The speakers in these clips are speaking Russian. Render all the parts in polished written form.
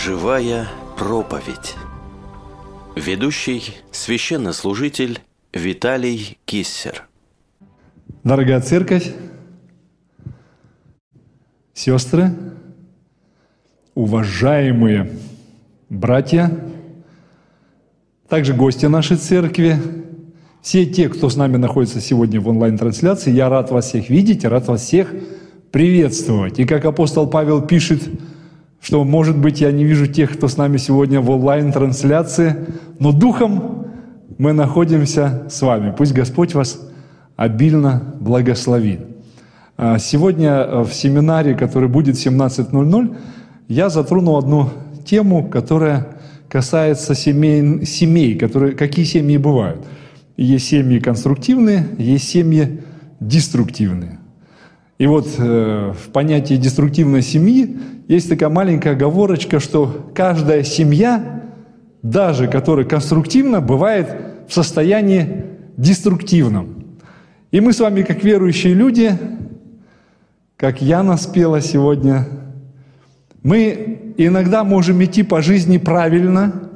Живая проповедь. Ведущий священнослужитель Виталий Киссер. Дорогая церковь, сестры, уважаемые братья, также гости нашей церкви, все те, кто с нами находится сегодня в онлайн-трансляции, я рад вас всех видеть, рад вас всех приветствовать. И как апостол Павел пишет, что, может быть, я не вижу тех, кто с нами сегодня в онлайн-трансляции, но духом мы находимся с вами. Пусть Господь вас обильно благословит. Сегодня в семинаре, который будет в 17:00, я затрону одну тему, которая касается семей, какие семьи бывают. Есть семьи конструктивные, есть семьи деструктивные. И вот в понятии деструктивной семьи есть такая маленькая оговорочка, что каждая семья, даже которая конструктивна, бывает в состоянии деструктивном. И мы с вами, как верующие люди, как Яна спела сегодня, мы иногда можем идти по жизни правильно,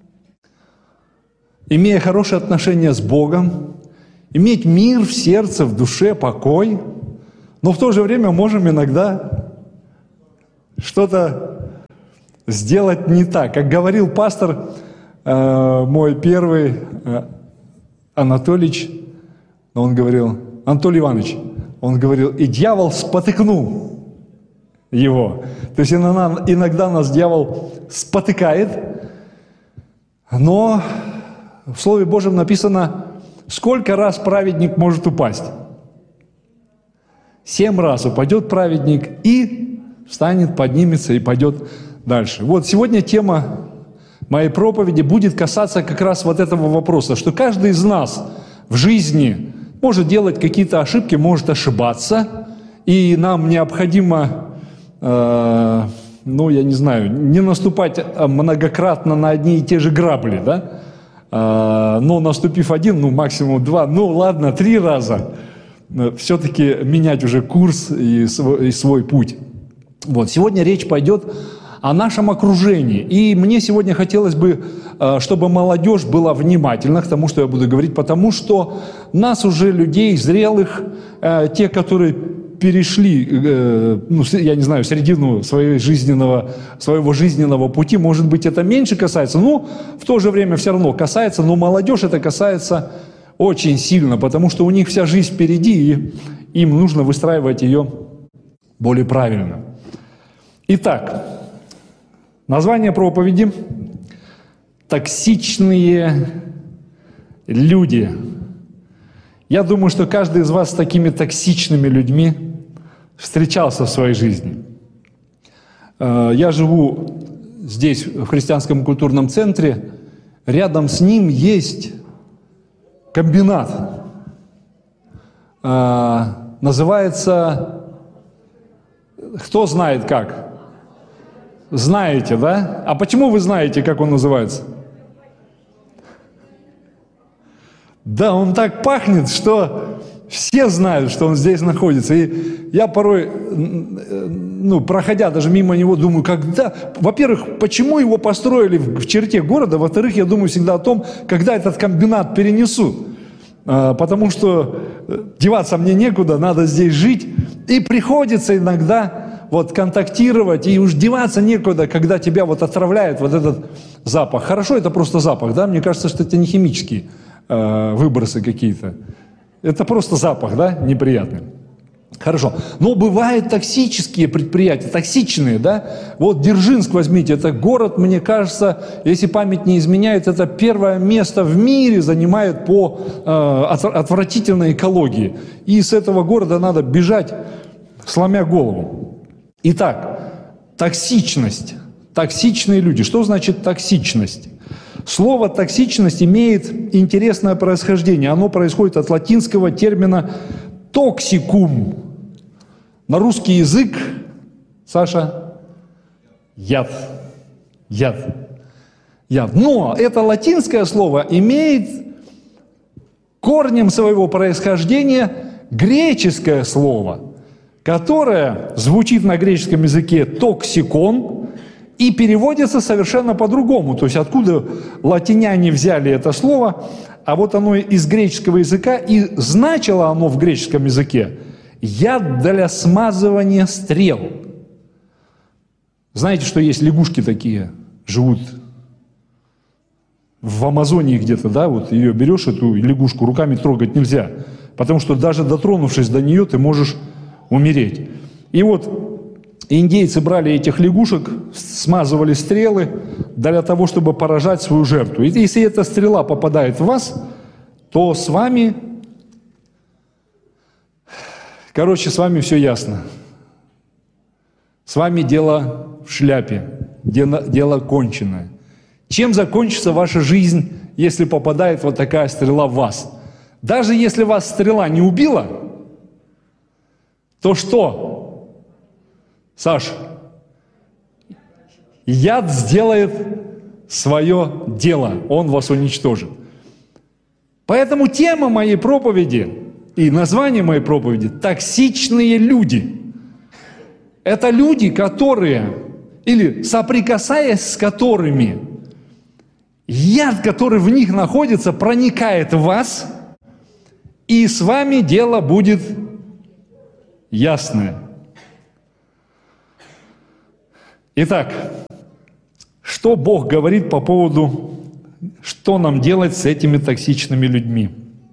имея хорошие отношения с Богом, иметь мир в сердце, в душе, покой, но в то же время можем иногда что-то сделать не так. Как говорил пастор мой первый, Анатолий Иванович, он говорил, и дьявол спотыкнул его. То есть иногда нас дьявол спотыкает, но в Слове Божьем написано, сколько раз праведник может упасть. 7 раз упадет праведник и встанет, поднимется и пойдет дальше. Вот сегодня тема моей проповеди будет касаться как раз вот этого вопроса, что каждый из нас в жизни может делать какие-то ошибки, может ошибаться, и нам необходимо, не наступать многократно на одни и те же грабли, да? Но наступив 1, максимум 2, 3 раза, все-таки менять уже курс и свой путь. Вот. Сегодня речь пойдет о нашем окружении. И мне сегодня хотелось бы, чтобы молодежь была внимательна к тому, что я буду говорить, потому что нас уже, людей зрелых, те, которые перешли, середину своего жизненного пути, может быть, это меньше касается, но в то же время все равно касается, но молодежь это касается очень сильно, потому что у них вся жизнь впереди, и им нужно выстраивать ее более правильно. Итак, название проповеди «Токсичные люди». Я думаю, что каждый из вас с такими токсичными людьми встречался в своей жизни. Я живу здесь, в христианском культурном центре. Рядом с ним есть комбинат. Называется, кто знает как? Знаете, да? А почему вы знаете, как он называется? Да, он так пахнет, что все знают, что он здесь находится. И я порой, проходя даже мимо него, думаю, во-первых, почему его построили в черте города, во-вторых, я думаю всегда о том, когда этот комбинат перенесут. Потому что деваться мне некуда, надо здесь жить. И приходится иногда контактировать, и уж деваться некуда, когда тебя отравляет этот запах. Хорошо, это просто запах, да? Мне кажется, что это не химические выбросы какие-то. Это просто запах, да, неприятный. Хорошо. Но бывают токсические предприятия, токсичные, да? Вот Дзержинск возьмите, это город, мне кажется, если память не изменяет, это первое место в мире занимает по отвратительной экологии. И с этого города надо бежать, сломя голову. Итак, токсичность. Токсичные люди. Что значит токсичность? Слово «токсичность» имеет интересное происхождение. Оно происходит от латинского термина «токсикум». На русский язык, Саша, яд. Но это латинское слово имеет корнем своего происхождения греческое слово, которое звучит на греческом языке «токсикон» И переводится совершенно по-другому. То есть откуда латиняне взяли это слово, а вот оно из греческого языка, и значило оно в греческом языке «яд для смазывания стрел». Знаете, что есть лягушки такие, живут в Амазонии где-то, да, вот ее берешь, эту лягушку, руками трогать нельзя, потому что даже дотронувшись до нее, ты можешь умереть. И вот индейцы брали этих лягушек, смазывали стрелы для того, чтобы поражать свою жертву. И если эта стрела попадает в вас, то с вами, с вами все ясно. С вами дело в шляпе, дело конченое. Чем закончится ваша жизнь, если попадает вот такая стрела в вас? Даже если вас стрела не убила, то что? Саш, яд сделает свое дело, он вас уничтожит. Поэтому тема моей проповеди и название моей проповеди – «Токсичные люди». Это люди, которые, или соприкасаясь с которыми, яд, который в них находится, проникает в вас, и с вами дело будет ясное. Итак, что Бог говорит по поводу, что нам делать с этими токсичными людьми?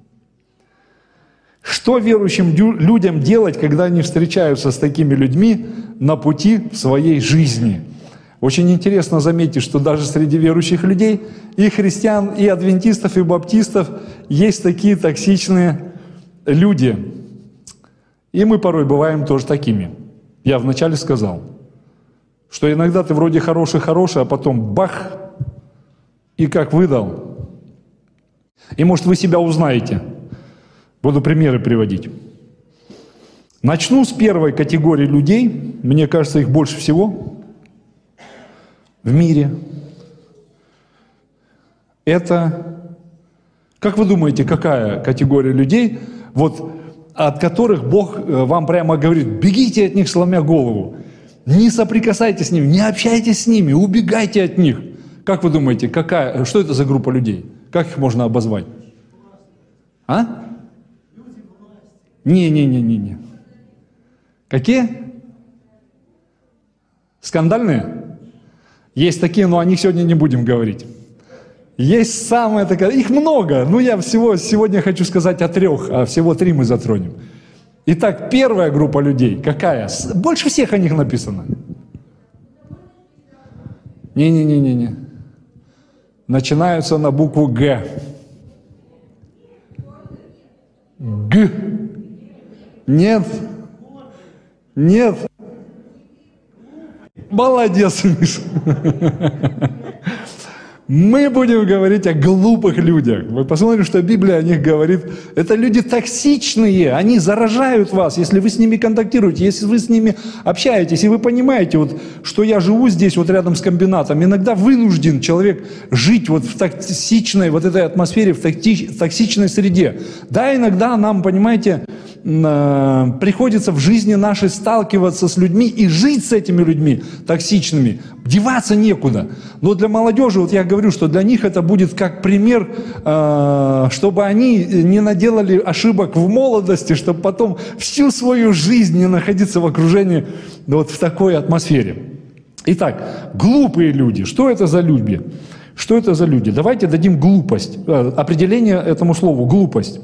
Что верующим людям делать, когда они встречаются с такими людьми на пути в своей жизни? Очень интересно заметить, что даже среди верующих людей, и христиан, и адвентистов, и баптистов, есть такие токсичные люди. И мы порой бываем тоже такими. Я вначале сказал, что иногда ты вроде хороший, а потом бах, и как выдал. И может вы себя узнаете. Буду примеры приводить. Начну с первой категории людей. Мне кажется, их больше всего в мире. Это, как вы думаете, какая категория людей, вот от которых Бог вам прямо говорит, бегите от них, сломя голову, не соприкасайтесь с ними, не общайтесь с ними, убегайте от них. Как вы думаете, что это за группа людей? Как их можно обозвать? А? Не. Какие? Скандальные? Есть такие, но о них сегодня не будем говорить. Есть самая такая, их много, я сегодня хочу сказать о 3, а всего 3 мы затронем. Итак, первая группа людей, какая? Больше всех о них написано. Не. Начинаются на букву Г. Г. Нет. Молодец, Миша. Мы будем говорить о глупых людях. Вы посмотрите, что Библия о них говорит. Это люди токсичные, они заражают вас, если вы с ними контактируете, если вы с ними общаетесь, и вы понимаете, что я живу здесь, рядом с комбинатом. Иногда вынужден человек жить в токсичной, этой атмосфере, в токсичной среде. Да, иногда нам, понимаете, приходится в жизни нашей сталкиваться с людьми и жить с этими людьми токсичными. Деваться некуда. Но для молодежи, я говорю, что для них это будет как пример, чтобы они не наделали ошибок в молодости, чтобы потом всю свою жизнь не находиться в окружении в такой атмосфере. Итак, глупые люди. Что это за люди? Что это за люди? Давайте дадим глупость. Определение этому слову глупость.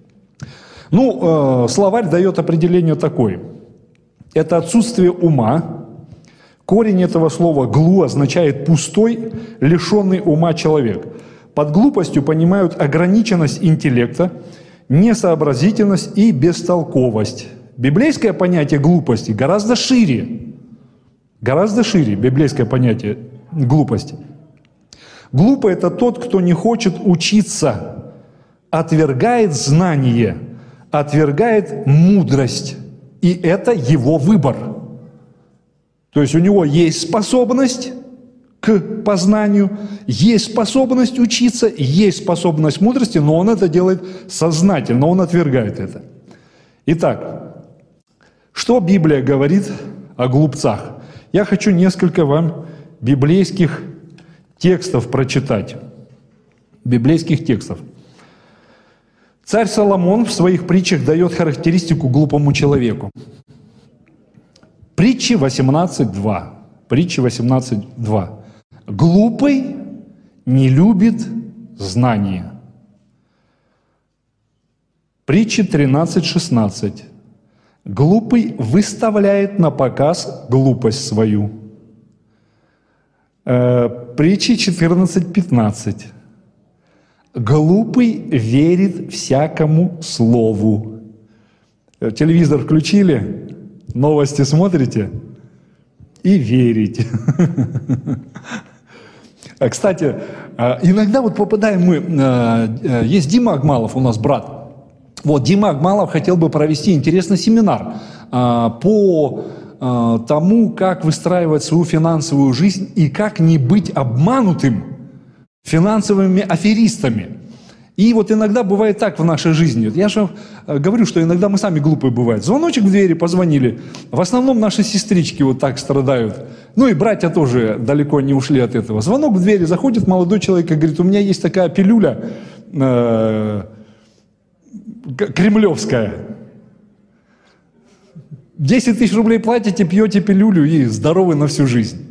Словарь дает определение такое. Это отсутствие ума. Корень этого слова «глу» означает «пустой, лишенный ума человек». Под глупостью понимают ограниченность интеллекта, несообразительность и бестолковость. Библейское понятие глупости гораздо шире. Гораздо шире библейское понятие глупости. Глупый – это тот, кто не хочет учиться, отвергает знание, отвергает мудрость. И это его выбор. То есть у него есть способность к познанию, есть способность учиться, есть способность мудрости, но он это делает сознательно, он отвергает это. Итак, что Библия говорит о глупцах? Я хочу несколько вам библейских текстов прочитать. Библейских текстов. Царь Соломон в своих притчах дает характеристику глупому человеку. Притчи 18.2. Притчи 18.2. Глупый не любит знания. Притчи 13.16. Глупый выставляет на показ глупость свою. Притчи 14.15. Глупый верит всякому слову. Телевизор включили, новости смотрите и верите. Кстати, иногда вот попадаем мы, есть Дима Агмалов у нас, брат. Вот, Дима Агмалов хотел бы провести интересный семинар по тому, как выстраивать свою финансовую жизнь и как не быть обманутым финансовыми аферистами. И вот иногда бывает так в нашей жизни. Я же говорю, что иногда мы сами глупые бывают. Звоночек в двери, позвонили. В основном наши сестрички вот так страдают. Ну и братья тоже далеко не ушли от этого. Звонок в двери, заходит молодой человек и говорит: у меня есть такая пилюля кремлевская. 10 тысяч рублей платите, пьете пилюлю и здоровы на всю жизнь.